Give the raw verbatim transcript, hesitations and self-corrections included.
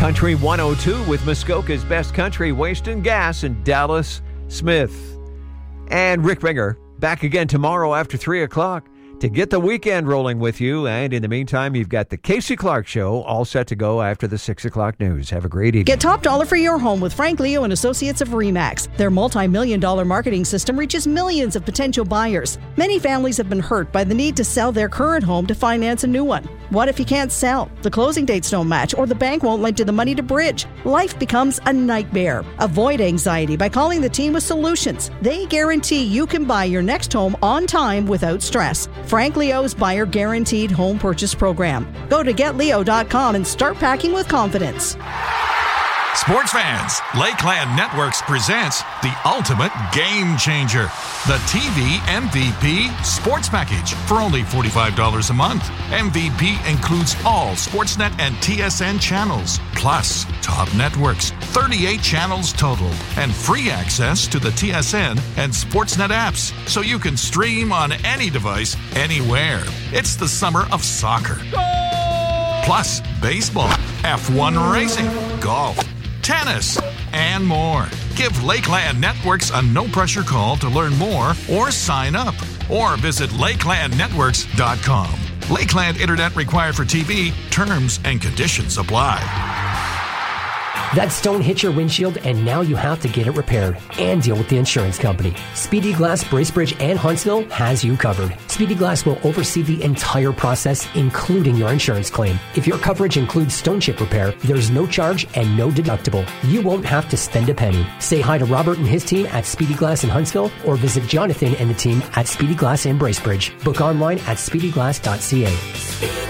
Country one oh two with Muskoka's best country, Wasting Gas, and Dallas Smith. And Rick Ringer, back again tomorrow after three o'clock to get the weekend rolling with you. And in the meantime, you've got the Casey Clark Show all set to go after the six o'clock news. Have a great evening. Get top dollar for your home with Frank Leo and Associates of RE/MAX. Their multi-million dollar marketing system reaches millions of potential buyers. Many families have been hurt by the need to sell their current home to finance a new one. What if you can't sell? The closing dates don't match, or the bank won't lend you the money to bridge. Life becomes a nightmare. Avoid anxiety by calling the team with solutions. They guarantee you can buy your next home on time without stress. Frank Leo's Buyer Guaranteed Home Purchase Program. Go to get leo dot com and start packing with confidence. Sports fans, Lakeland Networks presents the ultimate game changer, the T V M V P Sports Package for only forty-five dollars a month. M V P includes all Sportsnet and T S N channels, plus top networks, thirty-eight channels total, and free access to the T S N and Sportsnet apps, so you can stream on any device, anywhere. It's the summer of soccer. Goal! Plus baseball, F one racing, golf, tennis, and more. Give Lakeland Networks a no-pressure call to learn more or sign up. Or visit lakeland networks dot com. Lakeland Internet required for T V. Terms and conditions apply. That stone hit your windshield and now you have to get it repaired and deal with the insurance company. Speedy Glass, Bracebridge, and Huntsville has you covered. Speedy Glass will oversee the entire process, including your insurance claim. If your coverage includes stone chip repair, there's no charge and no deductible. You won't have to spend a penny. Say hi to Robert and his team at Speedy Glass in Huntsville, or visit Jonathan and the team at Speedy Glass in Bracebridge. Book online at speedy glass dot c a.